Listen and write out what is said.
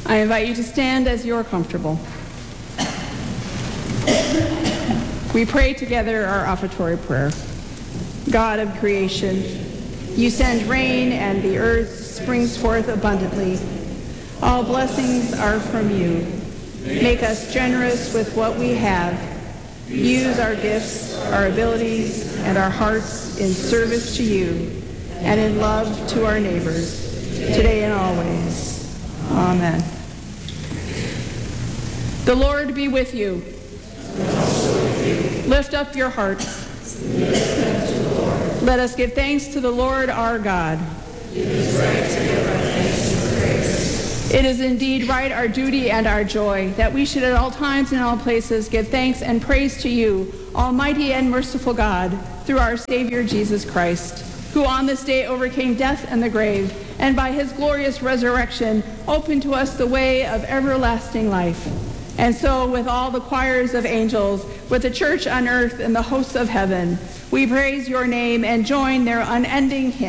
I invite you to stand as you're comfortable. We pray together our offertory prayer. God of creation, you send rain and the earth springs forth abundantly. All blessings are from you. Make us generous with what we have. Use our gifts, our abilities, and our hearts in service to you and in love to our neighbors, today and always. Amen. The Lord be with you. Lift up your hearts. Let us give thanks to the Lord our God. It is indeed right, our duty and our joy, that we should at all times and all places give thanks and praise to you, Almighty and merciful God, through our Savior Jesus Christ, who on this day overcame death and the grave, and by his glorious resurrection opened to us the way of everlasting life. And so, with all the choirs of angels, with the church on earth and the hosts of heaven, we praise your name and join their unending hymn.